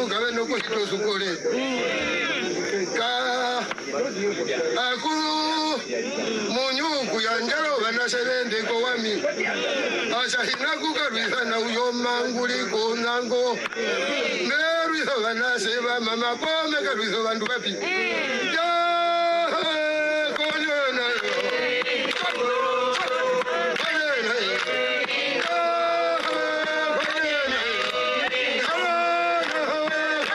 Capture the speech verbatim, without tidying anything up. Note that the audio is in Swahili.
mugabe no kuitozukole ka akulu munyuku ya njalo banaserende ko wami asa hinakuka rwisana uyomanguli konango meru banase ba mama kome ka rwiso bandu bapi